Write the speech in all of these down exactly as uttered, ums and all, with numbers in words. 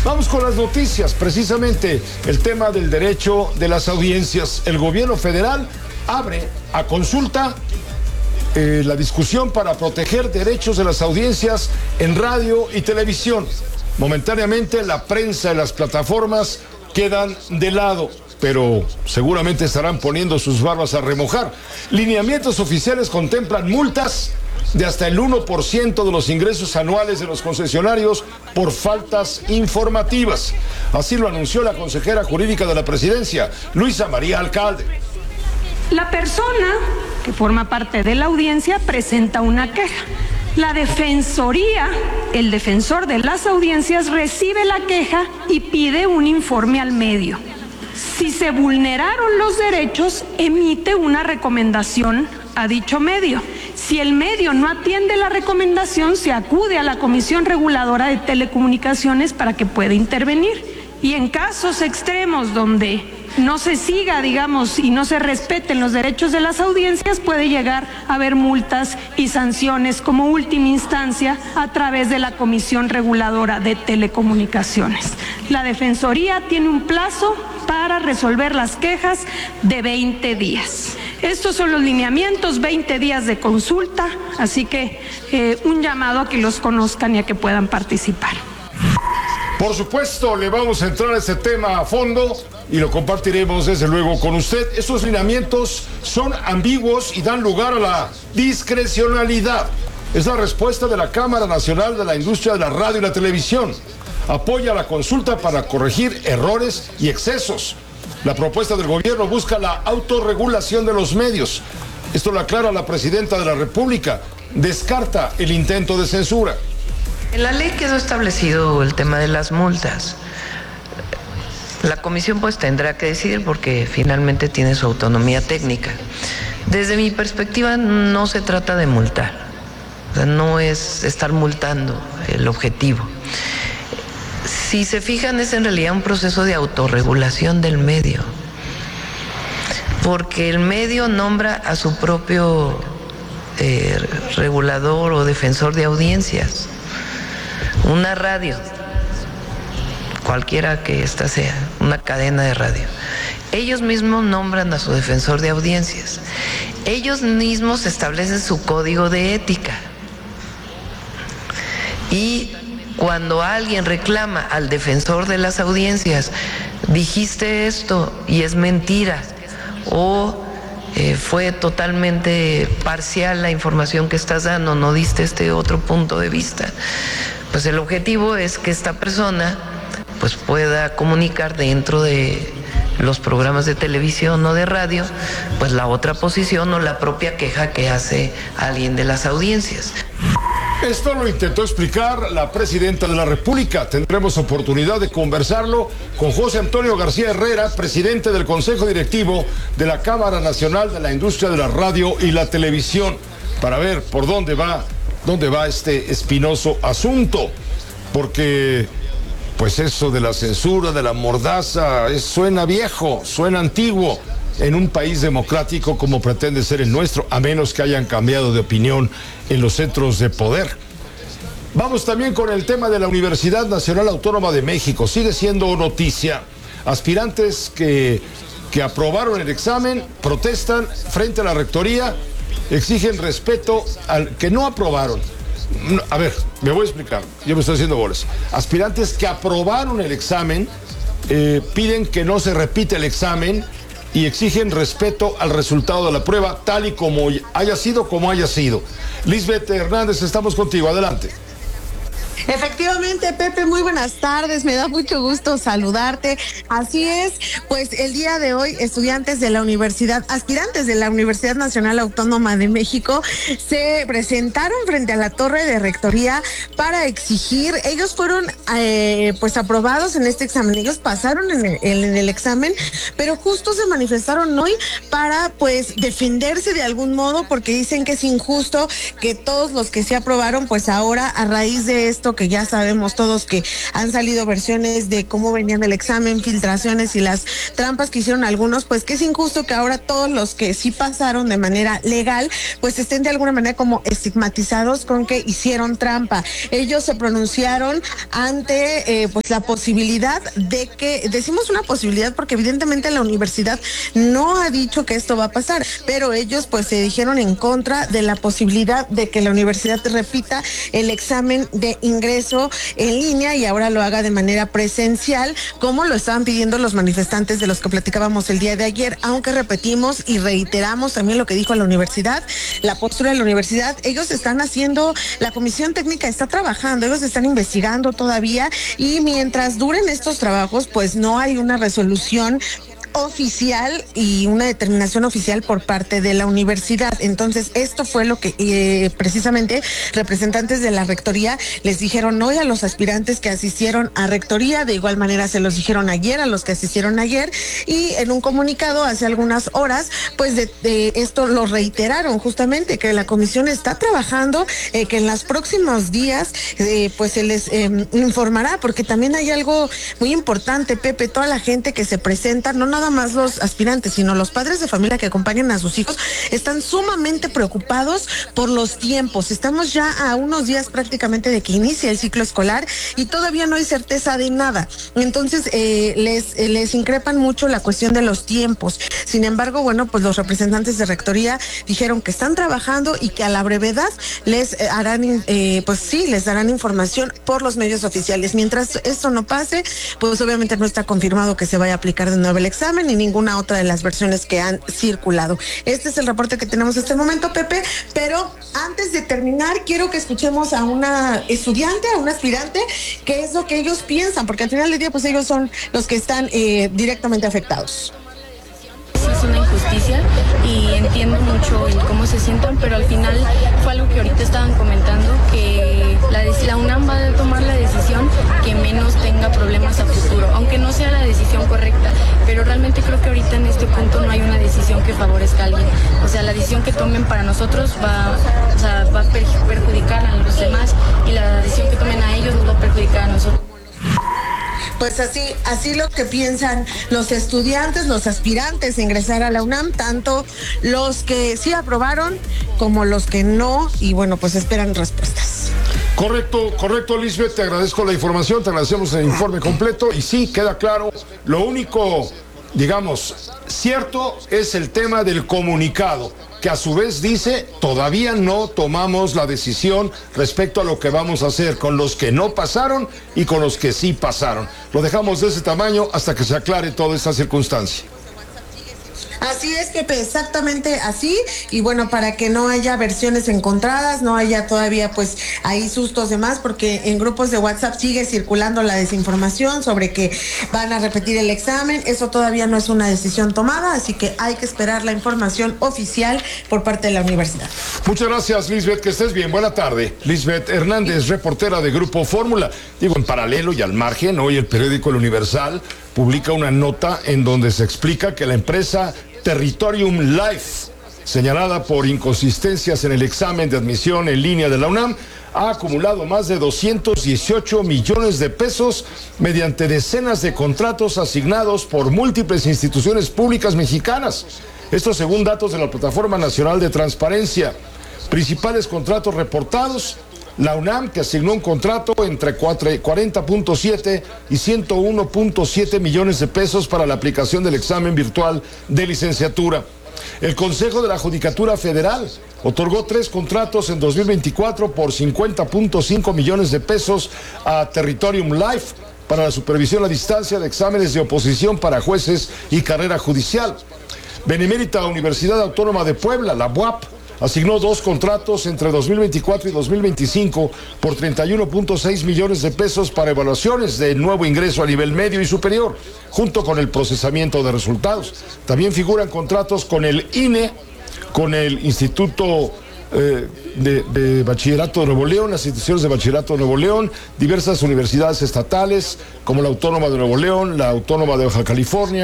Vamos con las noticias, precisamente el tema del derecho de las audiencias. El gobierno federal abre a consulta eh, la discusión para proteger derechos de las audiencias en radio y televisión. Momentáneamente la prensa y las plataformas quedan de lado, pero seguramente estarán poniendo sus barbas a remojar. Lineamientos oficiales contemplan multas de hasta el uno por ciento de los ingresos anuales de los concesionarios por faltas informativas. Así lo anunció la consejera jurídica de la presidencia, Luisa María Alcalde. La persona que forma parte de la audiencia presenta una queja. La defensoría, el defensor de las audiencias, recibe la queja y pide un informe al medio. Si se vulneraron los derechos, emite una recomendación a dicho medio. Si el medio no atiende la recomendación, se acude a la Comisión Reguladora de Telecomunicaciones para que pueda intervenir. Y en casos extremos donde no se siga, digamos, y no se respeten los derechos de las audiencias, puede llegar a haber multas y sanciones como última instancia a través de la Comisión Reguladora de Telecomunicaciones. La Defensoría tiene un plazo para resolver las quejas de veinte días. Estos son los lineamientos, veinte días de consulta, así que eh, un llamado a que los conozcan y a que puedan participar. Por supuesto, le vamos a entrar a este tema a fondo y lo compartiremos desde luego con usted. Estos lineamientos son ambiguos y dan lugar a la discrecionalidad. Es la respuesta de la Cámara Nacional de la Industria de la Radio y la Televisión. Apoya la consulta para corregir errores y excesos. La propuesta del gobierno busca la autorregulación de los medios. Esto lo aclara la presidenta de la República. Descarta el intento de censura. En la ley quedó establecido el tema de las multas. La comisión pues tendrá que decidir porque finalmente tiene su autonomía técnica. Desde mi perspectiva no se trata de multar, o sea, no es estar multando el objetivo. Si se fijan, es en realidad un proceso de autorregulación del medio, porque el medio nombra a su propio eh, regulador o defensor de audiencias. Una radio, cualquiera que ésta sea, una cadena de radio, ellos mismos nombran a su defensor de audiencias, ellos mismos establecen su código de ética. Y cuando alguien reclama al defensor de las audiencias, dijiste esto y es mentira, o eh, fue totalmente parcial la información que estás dando, no diste este otro punto de vista, pues el objetivo es que esta persona pues pueda comunicar dentro de los programas de televisión o de radio, pues la otra posición o la propia queja que hace alguien de las audiencias. Esto lo intentó explicar la presidenta de la República. Tendremos oportunidad de conversarlo con José Antonio García Herrera, presidente del Consejo Directivo de la Cámara Nacional de la Industria de la Radio y la Televisión, para ver por dónde va, dónde va este espinoso asunto. Porque, pues eso de la censura, de la mordaza, es, suena viejo, suena antiguo en un país democrático como pretende ser el nuestro, a menos que hayan cambiado de opinión en los centros de poder. Vamos también con el tema de la Universidad Nacional Autónoma de México. Sigue siendo noticia. Aspirantes que, que aprobaron el examen protestan frente a la rectoría, exigen respeto al que no aprobaron. A ver, me voy a explicar, yo me estoy haciendo bolas. Aspirantes que aprobaron el examen eh, piden que no se repita el examen y exigen respeto al resultado de la prueba, tal y como haya sido, como haya sido. Lisbeth Hernández, estamos contigo, adelante. Efectivamente, Pepe, muy buenas tardes, me da mucho gusto saludarte. Así es, pues el día de hoy estudiantes de la universidad, aspirantes de la Universidad Nacional Autónoma de México se presentaron frente a la torre de rectoría para exigir, ellos fueron eh, pues aprobados en este examen, ellos pasaron en el, en el examen, pero justo se manifestaron hoy para pues defenderse de algún modo porque dicen que es injusto que todos los que se aprobaron pues ahora a raíz de esto caso que ya sabemos todos que han salido versiones de cómo venían el examen, filtraciones y las trampas que hicieron algunos, pues que es injusto que ahora todos los que sí pasaron de manera legal, pues estén de alguna manera como estigmatizados con que hicieron trampa. Ellos se pronunciaron ante eh, pues la posibilidad de que, decimos una posibilidad porque evidentemente la universidad no ha dicho que esto va a pasar, pero ellos pues se dijeron en contra de la posibilidad de que la universidad repita el examen de ingreso en línea y ahora lo haga de manera presencial, como lo estaban pidiendo los manifestantes de los que platicábamos el día de ayer, aunque repetimos y reiteramos también lo que dijo la universidad, la postura de la universidad. Ellos están haciendo, la comisión técnica está trabajando, ellos están investigando todavía y mientras duren estos trabajos, pues no hay una resolución oficial y una determinación oficial por parte de la universidad. Entonces, esto fue lo que eh, precisamente representantes de la rectoría les dijeron hoy a los aspirantes que asistieron a rectoría, de igual manera se los dijeron ayer a los que asistieron ayer y en un comunicado hace algunas horas, pues de, de esto lo reiteraron justamente, que la comisión está trabajando, eh, que en los próximos días eh, pues se les eh, informará, porque también hay algo muy importante, Pepe, toda la gente que se presenta, no nada más los aspirantes, sino los padres de familia que acompañan a sus hijos, están sumamente preocupados por los tiempos. Estamos ya a unos días prácticamente de que inicie el ciclo escolar y todavía no hay certeza de nada. Entonces, eh, les, eh, les increpan mucho la cuestión de los tiempos. Sin embargo, bueno, pues los representantes de rectoría dijeron que están trabajando y que a la brevedad les eh, harán, eh, pues sí, les darán información por los medios oficiales. Mientras esto no pase, pues obviamente no está confirmado que se vaya a aplicar de nuevo el examen ni ninguna otra de las versiones que han circulado. Este es el reporte que tenemos en este momento, Pepe, pero antes de terminar quiero que escuchemos a una estudiante, a un aspirante, qué es lo que ellos piensan, porque al final del día pues ellos son los que están eh, directamente afectados. Es una injusticia y entiendo mucho el cómo se sientan, pero al final fue algo que ahorita estaban comentando, que la, la UNAM va a tomar la decisión que menos tenga problemas a futuro, aunque no sea la decisión correcta, pero realmente creo que ahorita en este punto no hay una decisión que favorezca a alguien. O sea, la decisión que tomen para nosotros va, o sea, va a perjudicar a los demás y la decisión que tomen a ellos nos va a perjudicar a nosotros. Pues así, así lo que piensan los estudiantes, los aspirantes a ingresar a la UNAM, tanto los que sí aprobaron como los que no, y bueno, pues esperan respuestas. Correcto, correcto, Lisbeth, te agradezco la información, te agradecemos el informe completo y sí, queda claro, lo único, digamos, cierto es el tema del comunicado, que a su vez dice, todavía no tomamos la decisión respecto a lo que vamos a hacer con los que no pasaron y con los que sí pasaron. Lo dejamos de ese tamaño hasta que se aclare toda esta circunstancia. Así es, Pepe, exactamente así, y bueno, para que no haya versiones encontradas, no haya todavía pues ahí sustos de más, porque en grupos de WhatsApp sigue circulando la desinformación sobre que van a repetir el examen. Eso todavía no es una decisión tomada, así que hay que esperar la información oficial por parte de la universidad. Muchas gracias, Lisbeth, que estés bien, buena tarde. Lisbeth Hernández, reportera de Grupo Fórmula. Digo, en paralelo y al margen, hoy el periódico El Universal publica una nota en donde se explica que la empresa Territorium Life, señalada por inconsistencias en el examen de admisión en línea de la UNAM, ha acumulado más de doscientos dieciocho millones de pesos mediante decenas de contratos asignados por múltiples instituciones públicas mexicanas. Esto según datos de la Plataforma Nacional de Transparencia. Principales contratos reportados: la UNAM, que asignó un contrato entre cuarenta punto siete y ciento uno punto siete millones de pesos para la aplicación del examen virtual de licenciatura. El Consejo de la Judicatura Federal otorgó tres contratos en dos mil veinticuatro por cincuenta punto cinco millones de pesos a Territorium Life para la supervisión a distancia de exámenes de oposición para jueces y carrera judicial. Benemérita Universidad Autónoma de Puebla, la U A P, asignó dos contratos entre dos mil veinticuatro y dos mil veinticinco por treinta y uno punto seis millones de pesos para evaluaciones de nuevo ingreso a nivel medio y superior, junto con el procesamiento de resultados. También figuran contratos con el I N E, con el Instituto eh, de, de Bachillerato de Nuevo León, las instituciones de Bachillerato de Nuevo León, diversas universidades estatales, como la Autónoma de Nuevo León, la Autónoma de Baja California,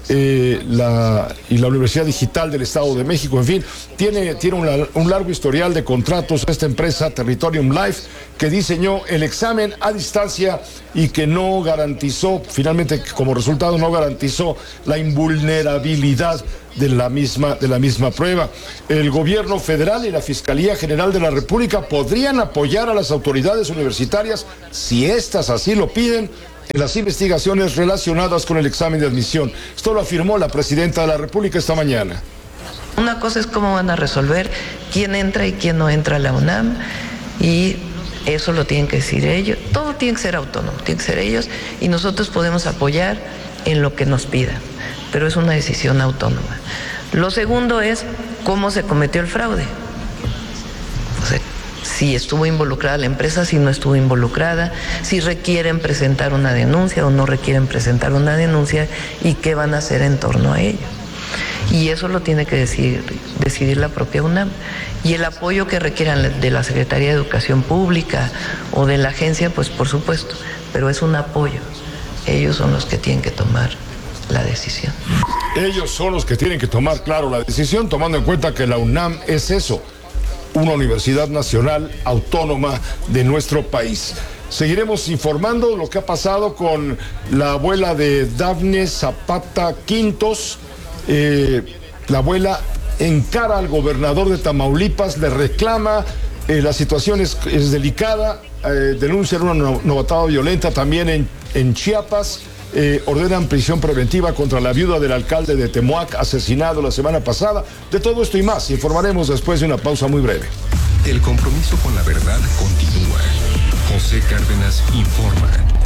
eh, la, y la Universidad Digital del Estado de México. En fin, tiene, tiene un, un largo historial de contratos esta empresa Territorium Life, que diseñó el examen a distancia y que no garantizó, finalmente como resultado no garantizó la invulnerabilidad de la misma, de la misma prueba. El gobierno federal y la Fiscalía General de la República podrían apoyar a las autoridades universitarias, si éstas así lo piden, en las investigaciones relacionadas con el examen de admisión. Esto lo afirmó la presidenta de la República esta mañana. Una cosa es cómo van a resolver quién entra y quién no entra a la UNAM, y eso lo tienen que decir ellos. Todo tiene que ser autónomo, tiene que ser ellos, y nosotros podemos apoyar en lo que nos pidan, pero es una decisión autónoma. Lo segundo es cómo se cometió el fraude. O sea, si estuvo involucrada la empresa, si no estuvo involucrada, si requieren presentar una denuncia o no requieren presentar una denuncia, y qué van a hacer en torno a ello. Y eso lo tiene que decidir, decidir la propia UNAM. Y el apoyo que requieran de la Secretaría de Educación Pública o de la agencia, pues por supuesto, pero es un apoyo. Ellos son los que tienen que tomar la decisión. Ellos son los que tienen que tomar, claro, la decisión, tomando en cuenta que la UNAM es eso, una universidad nacional autónoma de nuestro país. Seguiremos informando lo que ha pasado con la abuela de Dafne Zapata Quintos. Eh, la abuela encara al gobernador de Tamaulipas, le reclama, eh, la situación es, es delicada, eh, denuncian una novatada violenta también en, en Chiapas. Eh, ordenan prisión preventiva contra la viuda del alcalde de Temoac, asesinado la semana pasada. De todo esto y más informaremos después de una pausa muy breve. El compromiso con la verdad continúa. José Cárdenas informa.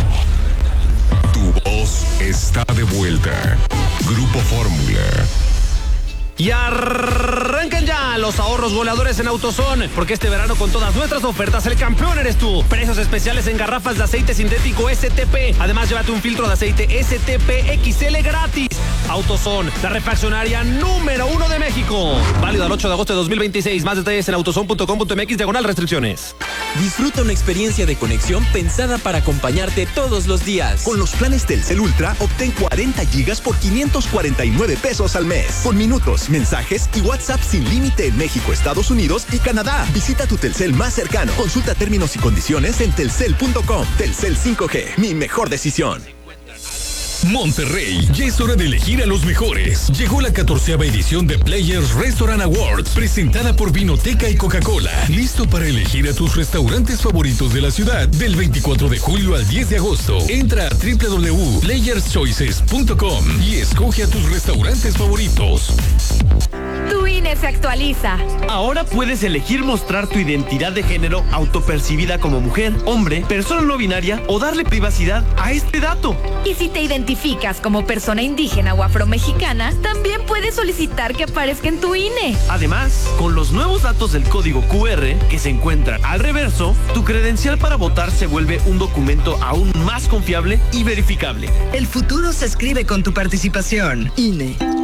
Tu voz está de vuelta. Grupo Fórmula. Y arrancan ya los ahorros goleadores en AutoZone, porque este verano con todas nuestras ofertas el campeón eres tú. Precios especiales en garrafas de aceite sintético S T P. Además, llévate un filtro de aceite S T P X L gratis. AutoZone, la refaccionaria número uno de México. Válido al ocho de agosto de dos mil veintiséis. Más detalles en autozone punto com punto m x diagonal restricciones. Disfruta una experiencia de conexión pensada para acompañarte todos los días. Con los planes Telcel Ultra, obtén cuarenta gigas por quinientos cuarenta y nueve pesos al mes. Con minutos, mensajes y WhatsApp sin límite en México, Estados Unidos y Canadá. Visita tu Telcel más cercano. Consulta términos y condiciones en telcel punto com. Telcel cinco G, mi mejor decisión. Monterrey, ya es hora de elegir a los mejores. Llegó la catorceava edición de Players Restaurant Awards, presentada por Vinoteca y Coca-Cola. Listo para elegir a tus restaurantes favoritos de la ciudad. Del veinticuatro de julio al diez de agosto. Entra a doble u doble u doble u punto players choices punto com y escoge a tus restaurantes favoritos. Tu I N E se actualiza. Ahora puedes elegir mostrar tu identidad de género autopercibida como mujer, hombre, persona no binaria o darle privacidad a este dato. Y si te identificas como persona indígena o afromexicana, también puedes solicitar que aparezca en tu I N E. Además, con los nuevos datos del código Q R que se encuentran al reverso, tu credencial para votar se vuelve un documento aún más confiable y verificable. El futuro se escribe con tu participación. I N E.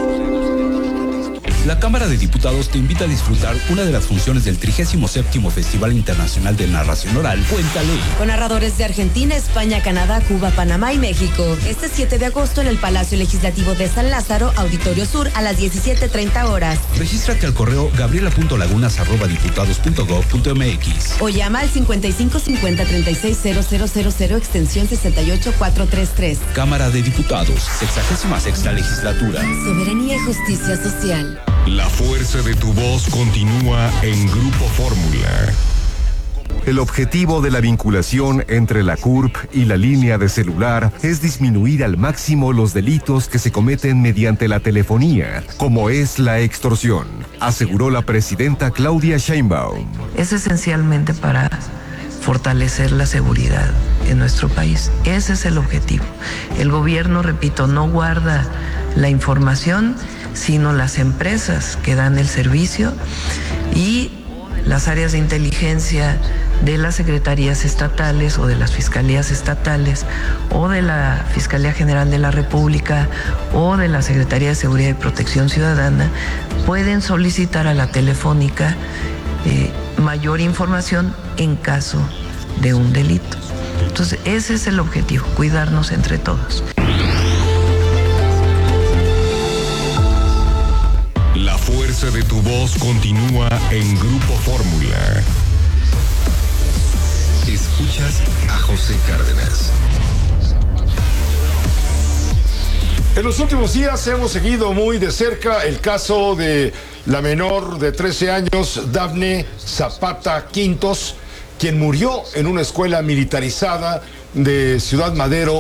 La Cámara de Diputados te invita a disfrutar una de las funciones del trigésimo séptimo Festival Internacional de Narración Oral, Cuéntale. Con narradores de Argentina, España, Canadá, Cuba, Panamá y México. Este siete de agosto en el Palacio Legislativo de San Lázaro, Auditorio Sur, a las diecisiete treinta horas. Regístrate al correo gabriela punto lagunas arroba diputados punto gob punto m x. O llama al cincuenta y cinco cincuenta treinta y seis cero cero cero cero extensión sesenta y ocho cuatrocientos treinta y tres. Cámara de Diputados, sexagésima sexta legislatura. Soberanía y justicia social. La fuerza de tu voz continúa en Grupo Fórmula. El objetivo de la vinculación entre la C U R P y la línea de celular es disminuir al máximo los delitos que se cometen mediante la telefonía, como es la extorsión, aseguró la presidenta Claudia Sheinbaum. Es esencialmente para fortalecer la seguridad en nuestro país. Ese es el objetivo. El gobierno, repito, no guarda la información, sino las empresas que dan el servicio y las áreas de inteligencia de las secretarías estatales o de las fiscalías estatales o de la Fiscalía General de la República o de la Secretaría de Seguridad y Protección Ciudadana pueden solicitar a la Telefónica eh, mayor información en caso de un delito. Entonces, ese es el objetivo, cuidarnos entre todos. fuerza de tu voz continúa en Grupo Fórmula. Escuchas a José Cárdenas. En los últimos días hemos seguido muy de cerca el caso de la menor de trece años, Dafne Zapata Quintos, quien murió en una escuela militarizada de Ciudad Madero,